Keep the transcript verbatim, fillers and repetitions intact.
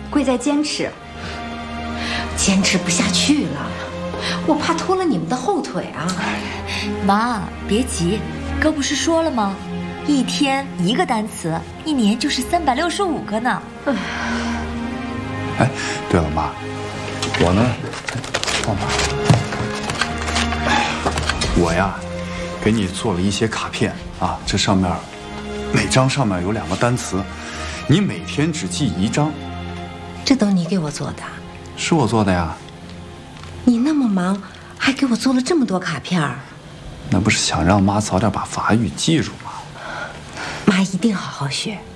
贵在坚持。坚持不下去了，我怕拖了你们的后腿啊！ 妈，别急，哥不是说了吗？一天一个单词，一年就是三百六十五个呢。 哎，对了，妈，我呢，放哪？哎呀，我呀，给你做了一些卡片啊，这上面每张上面有两个单词，你每天只记一张。 这都你给我做的？ 是我做的呀。 你那么忙，还给我做了这么多卡片儿？ 那不是想让妈早点把法语记住吗？ 妈一定好好学。